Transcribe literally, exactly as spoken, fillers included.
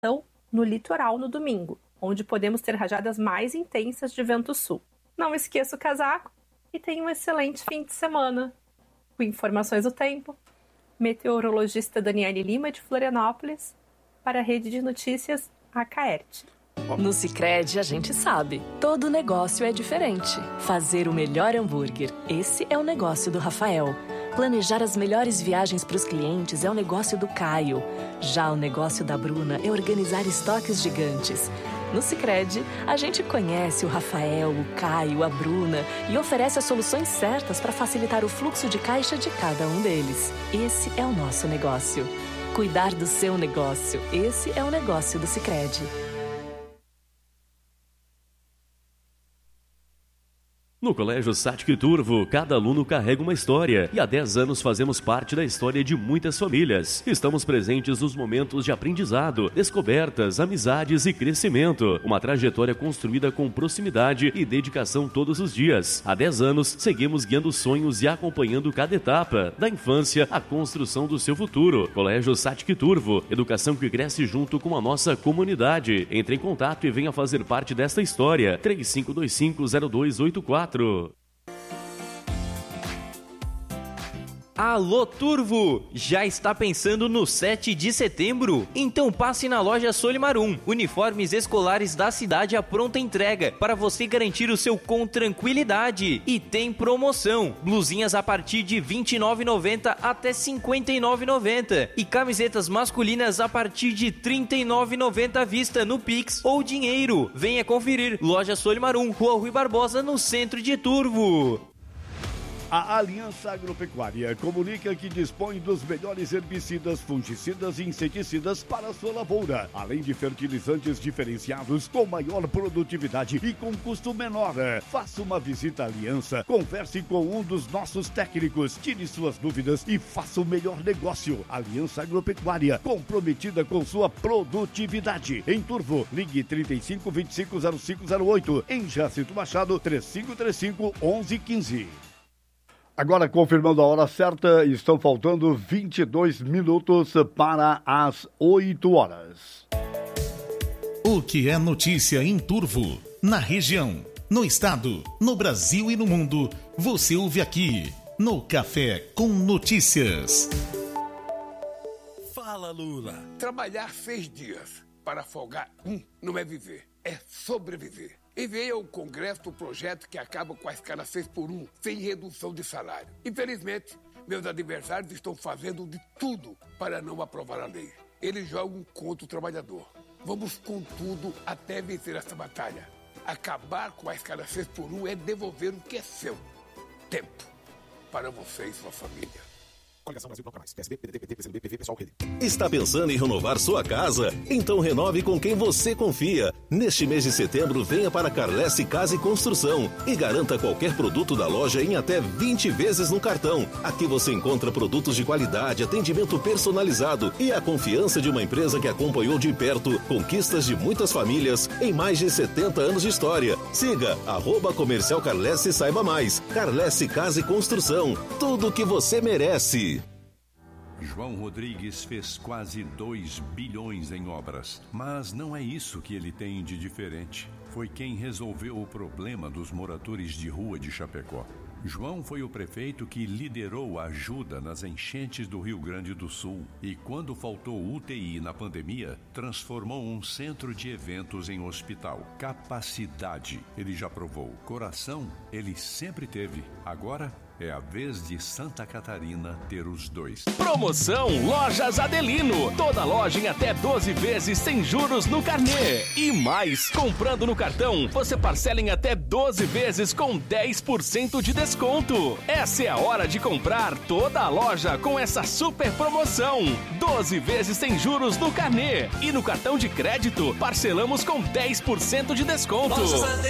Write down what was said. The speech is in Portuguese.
no litoral no domingo, onde podemos ter rajadas mais intensas de vento sul. Não esqueça o casaco e tenha um excelente fim de semana. Com informações do tempo, meteorologista Daniele Lima de Florianópolis, para a Rede de Notícias Acaerte. No Sicredi a gente sabe, todo negócio é diferente. Fazer o melhor hambúrguer, esse é o negócio do Rafael. Planejar as melhores viagens para os clientes é o negócio do Caio. Já o negócio da Bruna é organizar estoques gigantes. No Sicredi, a gente conhece o Rafael, o Caio, a Bruna e oferece as soluções certas para facilitar o fluxo de caixa de cada um deles. Esse é o nosso negócio. Cuidar do seu negócio, esse é o negócio do Sicredi. No Colégio Sático e Turvo, cada aluno carrega uma história e há dez anos fazemos parte da história de muitas famílias. Estamos presentes nos momentos de aprendizado, descobertas, amizades e crescimento. Uma trajetória construída com proximidade e dedicação todos os dias. Há dez anos, seguimos guiando sonhos e acompanhando cada etapa, da infância à construção do seu futuro. Colégio Sático e Turvo, educação que cresce junto com a nossa comunidade. Entre em contato e venha fazer parte desta história. três cinco dois cinco, zero dois oito quatro. Alô Turvo, já está pensando no sete de setembro? Então passe na loja Solimarum, uniformes escolares da cidade à pronta entrega, para você garantir o seu com tranquilidade. E tem promoção, blusinhas a partir de vinte e nove reais e noventa centavos até cinquenta e nove reais e noventa centavos e camisetas masculinas a partir de trinta e nove reais e noventa centavos à vista no Pix ou dinheiro. Venha conferir, loja Solimarum, Rua Rui Barbosa, no centro de Turvo. A Aliança Agropecuária comunica que dispõe dos melhores herbicidas, fungicidas e inseticidas para a sua lavoura, além de fertilizantes diferenciados com maior produtividade e com custo menor. Faça uma visita à Aliança, converse com um dos nossos técnicos, tire suas dúvidas e faça o melhor negócio. Aliança Agropecuária, comprometida com sua produtividade. Em Turvo, ligue trinta e cinco, vinte e cinco, zero cinco zero oito. Em Jacinto Machado, trinta e cinco trinta e cinco, onze quinze. Agora, confirmando a hora certa, estão faltando vinte e dois minutos para as oito horas. O que é notícia em Turvo, na região, no estado, no Brasil e no mundo, você ouve aqui, no Café com Notícias. Fala, Lula. Trabalhar seis dias para folgar um não é viver, é sobreviver. Enviei ao Congresso o projeto que acaba com a escala seis por um, sem redução de salário. Infelizmente, meus adversários estão fazendo de tudo para não aprovar a lei. Eles jogam contra o trabalhador. Vamos com tudo até vencer essa batalha. Acabar com a escala seis por um é devolver o que é seu. Tempo para você e sua família. Coligação Brasil Bloco Mais, P S B, P D T, P T, P C do B, P V, Pessoal, Rede. Está pensando em renovar sua casa? Então renove com quem você confia. Neste mês de setembro, venha para Carlesse Casa e Construção e garanta qualquer produto da loja em até vinte vezes no cartão. Aqui você encontra produtos de qualidade, atendimento personalizado e a confiança de uma empresa que acompanhou de perto conquistas de muitas famílias em mais de setenta anos de história. Siga, arroba Comercial Carlesse e saiba mais. Carlesse Casa e Construção, tudo o que você merece. João Rodrigues fez quase dois bilhões em obras, mas não é isso que ele tem de diferente. Foi quem resolveu o problema dos moradores de rua de Chapecó. João foi o prefeito que liderou a ajuda nas enchentes do Rio Grande do Sul e, quando faltou U T I na pandemia, transformou um centro de eventos em hospital. Capacidade, ele já provou. Coração, ele sempre teve. Agora é a vez de Santa Catarina ter os dois. Promoção Lojas Adelino. Toda loja em até doze vezes sem juros no carnê. E mais, comprando no cartão, você parcela em até doze vezes com dez por cento de desconto. Essa é a hora de comprar toda a loja com essa super promoção. doze vezes sem juros no carnê. E no cartão de crédito, parcelamos com dez por cento de desconto.